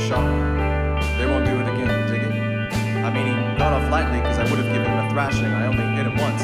shot. They won't do it again, dig it? I mean, he got off lightly because I would have given him a thrashing. I only hit him once.